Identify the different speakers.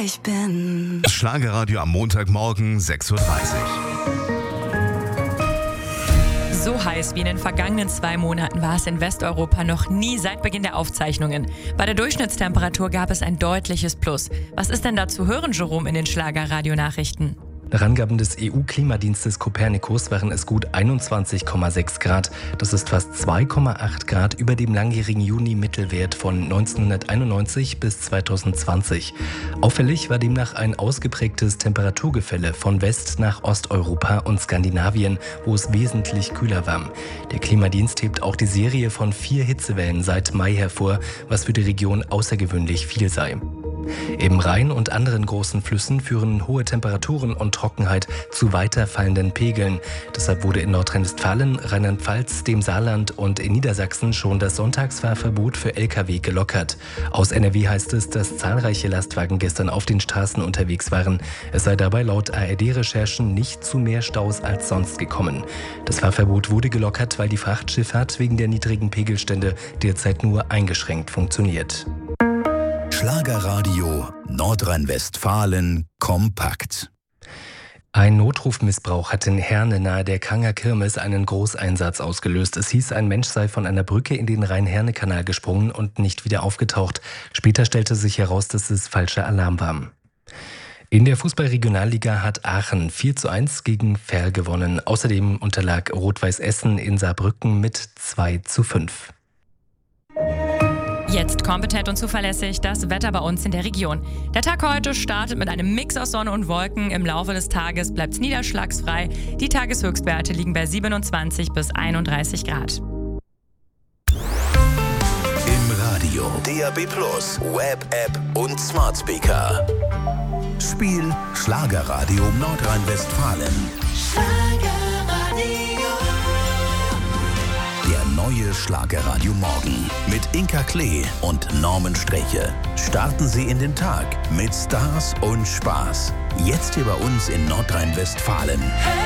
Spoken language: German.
Speaker 1: ich bin.
Speaker 2: Schlagerradio am Montagmorgen 6.30 Uhr.
Speaker 3: So heiß wie in den vergangenen 2 Monaten war es in Westeuropa noch nie seit Beginn der Aufzeichnungen. Bei der Durchschnittstemperatur gab es ein deutliches Plus. Was ist denn da zu hören, Jerome, in den Schlagerradio-Nachrichten?
Speaker 4: Nach Angaben des EU-Klimadienstes Copernicus waren es gut 21,6 Grad. Das ist fast 2,8 Grad über dem langjährigen Juni-Mittelwert von 1991 bis 2020. Auffällig war demnach ein ausgeprägtes Temperaturgefälle von West- nach Osteuropa und Skandinavien, wo es wesentlich kühler war. Der Klimadienst hebt auch die Serie von 4 Hitzewellen seit Mai hervor, was für die Region außergewöhnlich viel sei. Im Rhein und anderen großen Flüssen führen hohe Temperaturen und Trockenheit zu weiter fallenden Pegeln. Deshalb wurde in Nordrhein-Westfalen, Rheinland-Pfalz, dem Saarland und in Niedersachsen schon das Sonntagsfahrverbot für Lkw gelockert. Aus NRW heißt es, dass zahlreiche Lastwagen gestern auf den Straßen unterwegs waren. Es sei dabei laut ARD-Recherchen nicht zu mehr Staus als sonst gekommen. Das Fahrverbot wurde gelockert, weil die Frachtschifffahrt wegen der niedrigen Pegelstände derzeit nur eingeschränkt funktioniert.
Speaker 5: Schlagerradio Nordrhein-Westfalen kompakt.
Speaker 4: Ein Notrufmissbrauch hat in Herne nahe der Kanger Kirmes einen Großeinsatz ausgelöst. Es hieß, ein Mensch sei von einer Brücke in den Rhein-Herne-Kanal gesprungen und nicht wieder aufgetaucht. Später stellte sich heraus, dass es falscher Alarm war. In der Fußball-Regionalliga hat Aachen 4:1 gegen Verl gewonnen. Außerdem unterlag Rot-Weiß Essen in Saarbrücken mit 2:5.
Speaker 3: Jetzt kompetent und zuverlässig das Wetter bei uns in der Region. Der Tag heute startet mit einem Mix aus Sonne und Wolken. Im Laufe des Tages bleibt es niederschlagsfrei. Die Tageshöchstwerte liegen bei 27 bis 31 Grad.
Speaker 5: Im Radio, DAB+, Web-App und Smart Speaker. Spiel Schlagerradio Nordrhein-Westfalen. Der neue Schlagerradio Morgen mit Inka Klee und Norman Streche. Starten Sie in den Tag mit Stars und Spaß. Jetzt hier bei uns in Nordrhein-Westfalen.